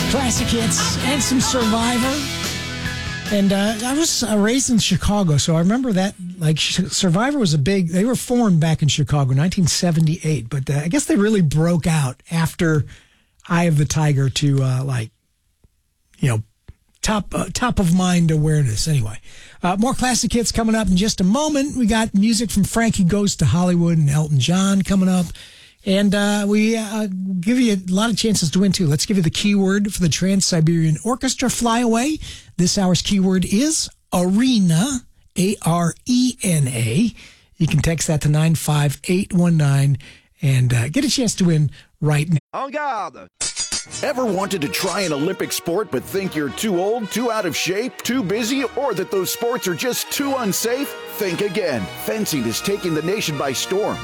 Classic hits and some Survivor. And I was raised in Chicago, so I remember that. Like, Survivor was they were formed back in Chicago, 1978. But I guess they really broke out after Eye of the Tiger to, top of mind awareness. Anyway, more classic hits coming up in just a moment. We got music from Frankie Goes to Hollywood and Elton John coming up. And we give you a lot of chances to win, too. Let's give you the keyword for the Trans-Siberian Orchestra Flyaway. This hour's keyword is arena, A-R-E-N-A. You can text that to 95819 and get a chance to win right now. En garde! Ever wanted to try an Olympic sport but think you're too old, too out of shape, too busy, or that those sports are just too unsafe? Think again. Fencing is taking the nation by storm.